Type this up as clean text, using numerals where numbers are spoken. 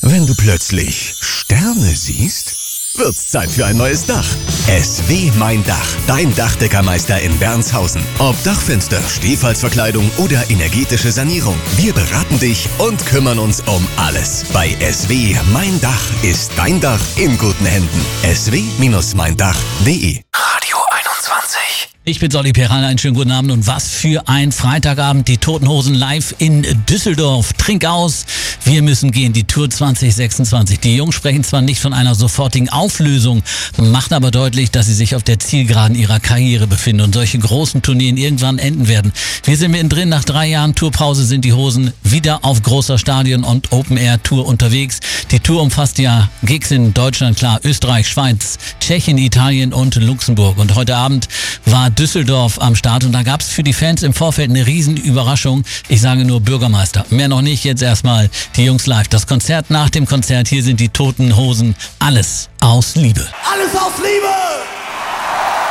Wenn du plötzlich Sterne siehst, wird's Zeit für ein neues Dach. SW Mein Dach, dein Dachdeckermeister in Bernshausen. Ob Dachfenster, Stehfalzverkleidung oder energetische Sanierung, wir beraten dich und kümmern uns um alles. Bei SW Mein Dach ist dein Dach in guten Händen. sw-meindach.de. Radio 21. Ich bin Solly Peral, einen schönen guten Abend und was für ein Freitagabend. Die Toten Hosen live in Düsseldorf. Trink aus, wir müssen gehen, die Tour 2026. Die Jungs sprechen zwar nicht von einer sofortigen Auflösung, machen aber deutlich, dass sie sich auf der Zielgeraden ihrer Karriere befinden und solche großen Tourneen irgendwann enden werden. Wir sind mittendrin, nach 3 Jahren Tourpause sind die Hosen wieder auf großer Stadion- und Open-Air-Tour unterwegs. Die Tour umfasst ja Gigs in Deutschland, klar, Österreich, Schweiz, Tschechien, Italien und Luxemburg. Und heute Abend war Düsseldorf am Start und da gab es für die Fans im Vorfeld eine riesen Überraschung. Ich sage nur Bürgermeister. Mehr noch nicht, jetzt erstmal die Jungs live. Das Konzert nach dem Konzert, hier sind die Toten Hosen. Alles aus Liebe. Alles aus Liebe!